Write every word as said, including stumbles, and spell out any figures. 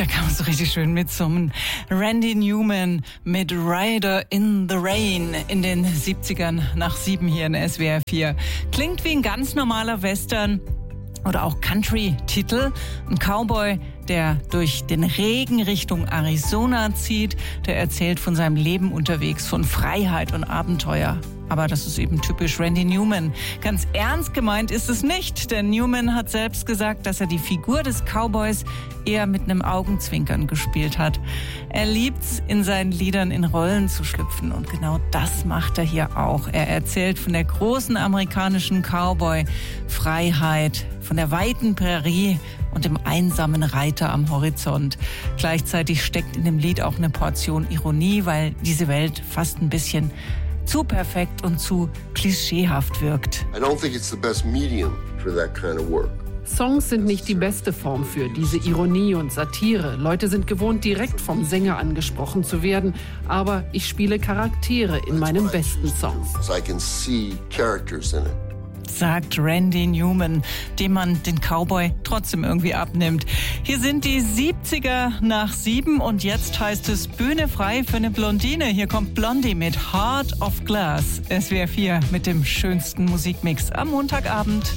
kann man so richtig schön mitsummen. Randy Newman mit Rider in the Rain in den siebzigern nach sieben hier in S W R vier. Klingt wie ein ganz normaler Western oder auch Country-Titel. Ein Cowboy, der durch den Regen Richtung Arizona zieht, der erzählt von seinem Leben unterwegs, von Freiheit und Abenteuer. Aber das ist eben typisch Randy Newman. Ganz ernst gemeint ist es nicht, denn Newman hat selbst gesagt, dass er die Figur des Cowboys eher mit einem Augenzwinkern gespielt hat. Er liebt's, in seinen Liedern in Rollen zu schlüpfen und genau das macht er hier auch. Er erzählt von der großen amerikanischen Cowboy-Freiheit, von der weiten Prärie und dem einsamen Reiter am Horizont. Gleichzeitig steckt in dem Lied auch eine Portion Ironie, weil diese Welt fast ein bisschen zu perfekt und zu klischeehaft wirkt. I don't think it's the best medium for that kind of work. Songs sind nicht die beste Form für diese Ironie und Satire. Leute sind gewohnt, direkt vom Sänger angesprochen zu werden. Aber ich spiele Charaktere in meinen besten Songs. I can see characters in it. Sagt Randy Newman, dem man den Cowboy trotzdem irgendwie abnimmt. Hier sind die siebziger nach sieben und jetzt heißt es Bühne frei für eine Blondine. Hier kommt Blondie mit Heart of Glass. S W R vier mit dem schönsten Musikmix am Montagabend.